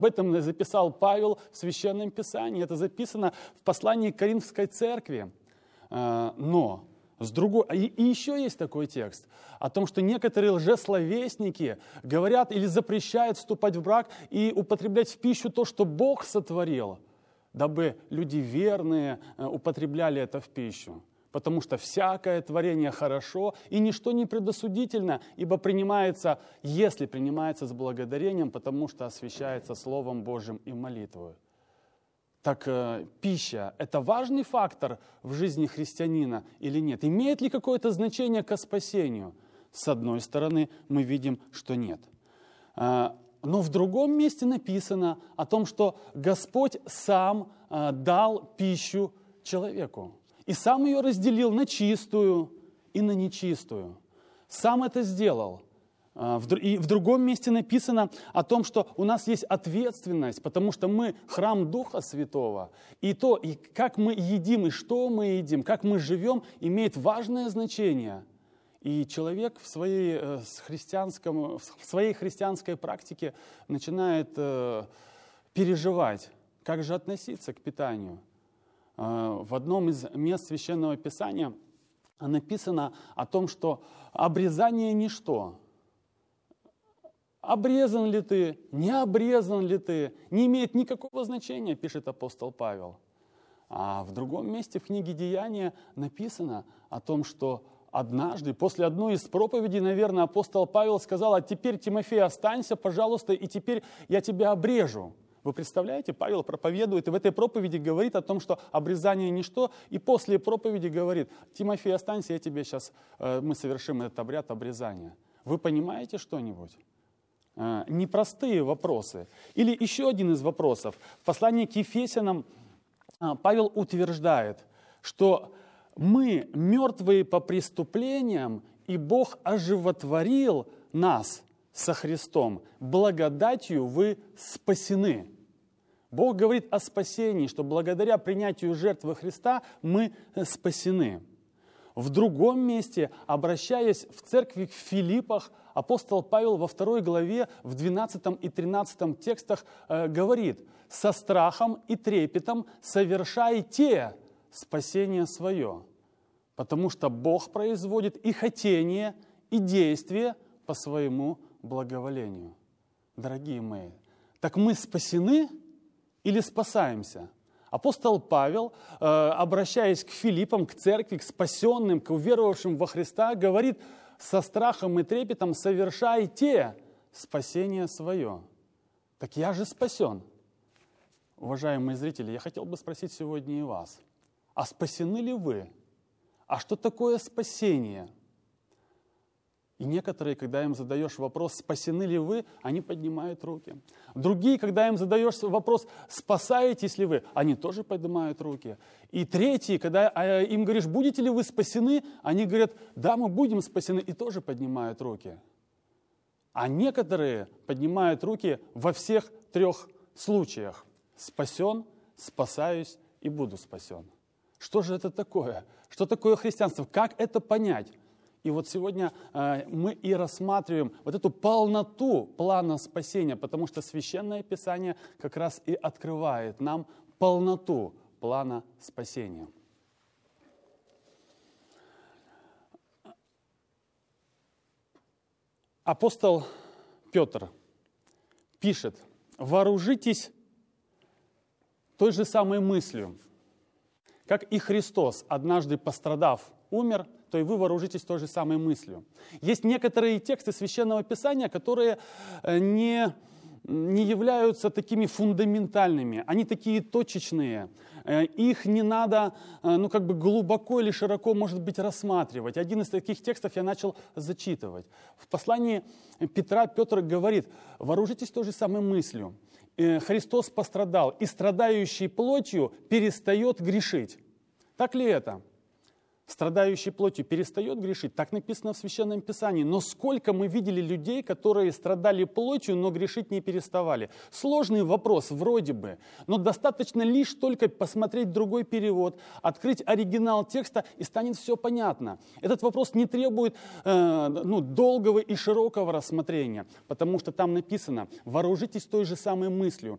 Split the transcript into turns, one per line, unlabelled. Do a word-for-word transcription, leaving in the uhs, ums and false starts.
Об этом записал Павел в Священном Писании. Это записано в послании к Коринфской церкви. Но с другой, и, и еще есть такой текст о том, что некоторые лжесловесники говорят или запрещают вступать в брак и употреблять в пищу то, что Бог сотворил, дабы люди верные употребляли это в пищу. Потому что всякое творение хорошо, и ничто не предосудительно, ибо принимается, если принимается с благодарением, потому что освящается Словом Божьим и молитвою. Так э, пища – это важный фактор в жизни христианина или нет? Имеет ли какое-то значение ко спасению? С одной стороны, мы видим, что нет. Э, но в другом месте написано о том, что Господь сам э, дал пищу человеку. И сам ее разделил на чистую и на нечистую. Сам это сделал. И в другом месте написано о том, что у нас есть ответственность, потому что мы храм Духа Святого. И то, и как мы едим, и что мы едим, как мы живем, имеет важное значение. И человек в своей, христианском, в своей христианской практике начинает переживать, как же относиться к питанию. В одном из мест Священного Писания написано о том, что обрезание – ничто. Обрезан ли ты, не обрезан ли ты, не имеет никакого значения, пишет апостол Павел. А в другом месте в книге Деяния написано о том, что однажды, после одной из проповедей, наверное, апостол Павел сказал: а теперь, Тимофей, останься, пожалуйста, и теперь я тебя обрежу. Вы представляете, Павел проповедует, и в этой проповеди говорит о том, что обрезание ничто, и после проповеди говорит: Тимофей, останься, я тебе сейчас, мы совершим этот обряд обрезания. Вы понимаете что-нибудь? Непростые вопросы. Или еще один из вопросов. В послании к Ефесянам Павел утверждает, что мы мертвые по преступлениям, и Бог оживотворил нас со Христом. Благодатью вы спасены. Бог говорит о спасении, что благодаря принятию жертвы Христа мы спасены. В другом месте, обращаясь в церкви в Филиппах, апостол Павел во второй главе, в двенадцатом и тринадцатом текстах э, говорит: «Со страхом и трепетом совершайте спасение свое, потому что Бог производит и хотение, и действие по своему благоволению». Дорогие мои, так мы спасены или спасаемся? Апостол Павел, э, обращаясь к Филиппам, к церкви, к спасенным, к уверовавшим во Христа, говорит: со страхом и трепетом совершайте спасение свое. Так я же спасен. Уважаемые зрители, я хотел бы спросить сегодня и вас: а спасены ли вы? А что такое спасение? И некоторые, когда им задаешь вопрос, спасены ли вы, они поднимают руки. Другие, когда им задаешь вопрос, спасаетесь ли вы, они тоже поднимают руки. И третьи, когда им говоришь, будете ли вы спасены, они говорят, да, мы будем спасены, и тоже поднимают руки. А некоторые поднимают руки во всех трех случаях. Спасен, спасаюсь и буду спасен. Что же это такое? Что такое христианство? Как это понять? И вот сегодня э, мы и рассматриваем вот эту полноту плана спасения, потому что Священное Писание как раз и открывает нам полноту плана спасения. Апостол Петр пишет: «Вооружитесь той же самой мыслью, как и Христос, однажды пострадав, умер, то и вы вооружитесь той же самой мыслью». Есть некоторые тексты Священного Писания, которые не, не являются такими фундаментальными, они такие точечные. Их не надо ну, как бы глубоко или широко, может быть, рассматривать. Один из таких текстов я начал зачитывать. В послании Петра Петр говорит: «Вооружитесь той же самой мыслью. Христос пострадал, и страдающий плотью перестает грешить». Так ли это? Страдающий плотью перестает грешить? Так написано в Священном Писании. Но сколько мы видели людей, которые страдали плотью, но грешить не переставали? Сложный вопрос вроде бы, но достаточно лишь только посмотреть другой перевод, открыть оригинал текста, и станет все понятно. Этот вопрос не требует э, ну, долгого и широкого рассмотрения, потому что там написано: «Вооружитесь той же самой мыслью».